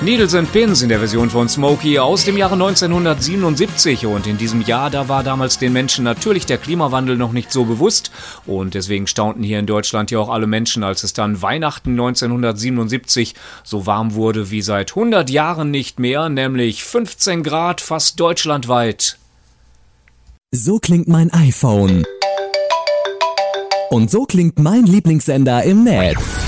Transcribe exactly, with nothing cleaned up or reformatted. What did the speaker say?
Needles and Pins in der Version von Smokey aus dem Jahre neunzehnhundertsiebenundsiebzig, und in diesem Jahr, da war damals den Menschen natürlich der Klimawandel noch nicht so bewusst, und deswegen staunten hier in Deutschland ja auch alle Menschen, als es dann Weihnachten neunzehnhundertsiebenundsiebzig so warm wurde wie seit hundert Jahren nicht mehr, nämlich fünfzehn Grad fast deutschlandweit. So klingt mein iPhone. Und so klingt mein Lieblingssender im Netz.